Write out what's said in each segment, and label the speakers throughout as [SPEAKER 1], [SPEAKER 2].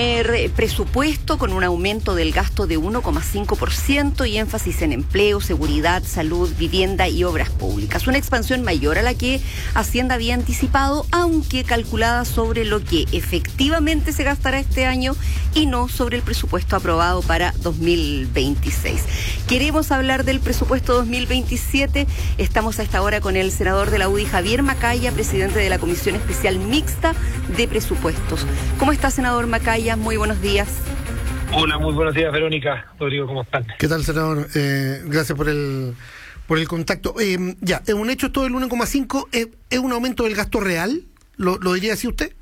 [SPEAKER 1] primer presupuesto con un aumento del gasto de 1,5% y énfasis en empleo, seguridad, salud, vivienda y obras públicas. Una expansión mayor a la que Hacienda había anticipado, aunque calculada sobre lo que efectivamente se gastará este año y no sobre el presupuesto aprobado para 2026. Queremos hablar del presupuesto 2027. Estamos a esta hora con el senador de la UDI, Javier Macaya, presidente de la Comisión Especial Mixta de Presupuestos. ¿Cómo está, senador Macaya? Muy buenos días.
[SPEAKER 2] Hola, muy buenos días, Verónica. Rodrigo, ¿cómo están?
[SPEAKER 3] ¿Qué tal, senador? Gracias por el contacto. ¿Es un hecho esto del 1,5? ¿Es un aumento del gasto real? ¿Lo diría así usted?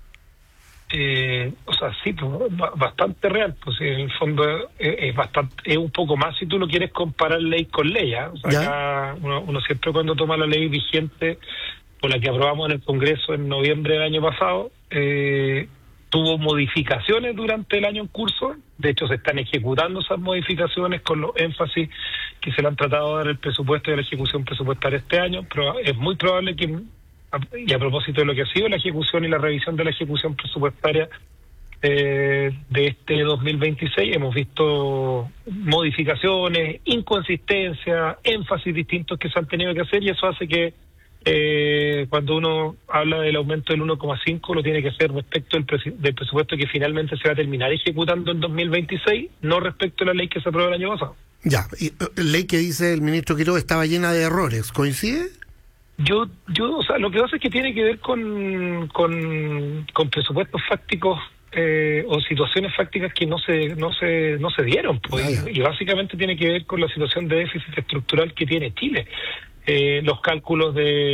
[SPEAKER 2] Sí, pues, bastante real. Pues en el fondo es un poco más si tú lo quieres comparar ley con ley. O sea, acá uno siempre, cuando toma la ley vigente, por la que aprobamos en el Congreso en noviembre del año pasado, tuvo modificaciones durante el año en curso. De hecho, se están ejecutando esas modificaciones con los énfasis que se le han tratado de dar el presupuesto y la ejecución presupuestaria este año, pero es muy probable que, y a propósito de lo que ha sido la ejecución y la revisión de la ejecución presupuestaria de este 2026, hemos visto modificaciones, inconsistencias, énfasis distintos que se han tenido que hacer, y eso hace que cuando uno habla del aumento del 1,5 lo tiene que hacer respecto del presupuesto que finalmente se va a terminar ejecutando en 2026, no respecto a la ley que se aprobó el año pasado.
[SPEAKER 3] Y ley que dice el ministro Quiroga estaba llena de errores, ¿coincide?
[SPEAKER 2] O sea, lo que pasa es que tiene que ver con presupuestos fácticos o situaciones fácticas que no se dieron, pues, y básicamente tiene que ver con la situación de déficit estructural que tiene Chile. Los cálculos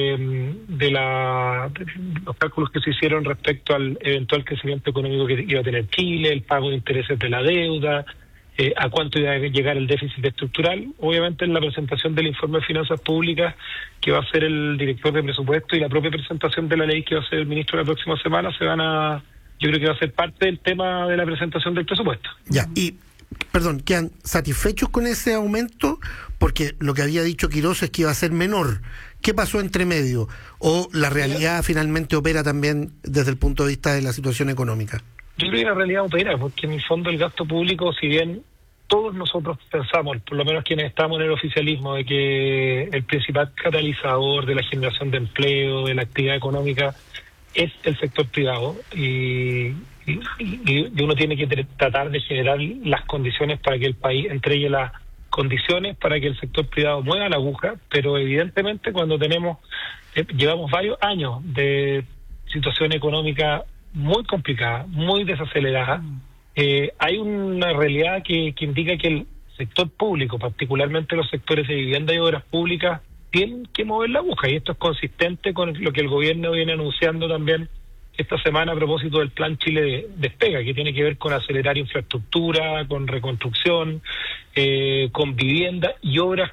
[SPEAKER 2] los cálculos que se hicieron respecto al eventual crecimiento económico que iba a tener Chile, el pago de intereses de la deuda, a cuánto iba a llegar el déficit estructural. Obviamente, en la presentación del informe de finanzas públicas que va a hacer el director de presupuesto y la propia presentación de la ley que va a hacer el ministro la próxima semana, yo creo que va a ser parte del tema de la presentación del presupuesto.
[SPEAKER 3] ¿Quedan satisfechos con ese aumento? Porque lo que había dicho Quiroz es que iba a ser menor. ¿Qué pasó entre medio? ¿O la realidad finalmente opera también desde el punto de vista de la situación económica?
[SPEAKER 2] Yo creo que la realidad opera, porque en el fondo el gasto público, si bien todos nosotros pensamos, por lo menos quienes estamos en el oficialismo, de que el principal catalizador de la generación de empleo, de la actividad económica, es el sector privado, y uno tiene que tratar de generar las condiciones para que el país entregue las condiciones para que el sector privado mueva la aguja, pero evidentemente cuando llevamos varios años de situación económica muy complicada, muy desacelerada, hay una realidad que indica que el sector público, particularmente los sectores de vivienda y obras públicas, tienen que mover la aguja, y esto es consistente con lo que el gobierno viene anunciando también esta semana a propósito del Plan Chile Despega, que tiene que ver con acelerar infraestructura, con reconstrucción, con vivienda y obras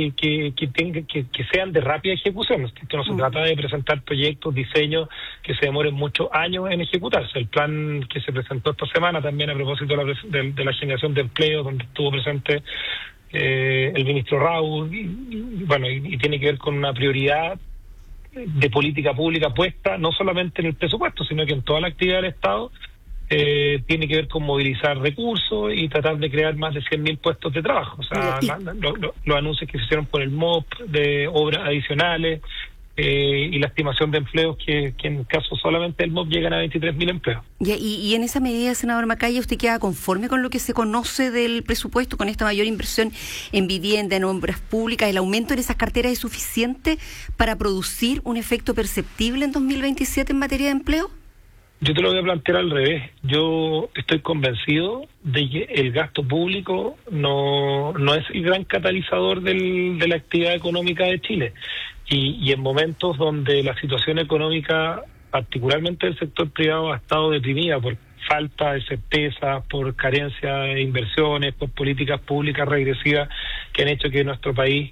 [SPEAKER 2] que sean de rápida ejecución. Esto no se trata de presentar proyectos, diseños que se demoren muchos años en ejecutarse. El plan que se presentó esta semana también a propósito de la generación de empleo, donde estuvo presente el ministro Raúl, y tiene que ver con una prioridad de política pública puesta no solamente en el presupuesto, sino que en toda la actividad del Estado. Tiene que ver con movilizar recursos y tratar de crear más de 100.000 puestos de trabajo. O sea, los anuncios que se hicieron por el MOP de obras adicionales y la estimación de empleos que en el caso solamente del MOP llegan a 23.000 empleos.
[SPEAKER 1] Y en esa medida, senador Macaya, ¿usted queda conforme con lo que se conoce del presupuesto, con esta mayor inversión en vivienda, en obras públicas? ¿El aumento en esas carteras es suficiente para producir un efecto perceptible en 2027 en materia de empleo?
[SPEAKER 2] Yo te lo voy a plantear al revés. Yo estoy convencido de que el gasto público no es el gran catalizador de la actividad económica de Chile. Y en momentos donde la situación económica, particularmente del sector privado, ha estado deprimida por falta de certeza, por carencia de inversiones, por políticas públicas regresivas que han hecho que nuestro país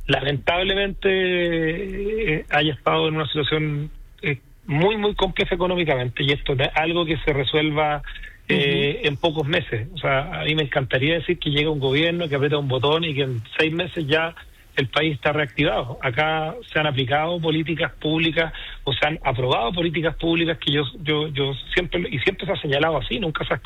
[SPEAKER 2] lamentablemente haya estado en una situación muy, muy compleja económicamente, y esto es algo que se resuelva en pocos meses. O sea, a mí me encantaría decir que llega un gobierno que aprieta un botón y que en 6 meses ya el país está reactivado. Acá se han aplicado políticas públicas o se han aprobado políticas públicas que yo siempre se ha señalado así, nunca se ha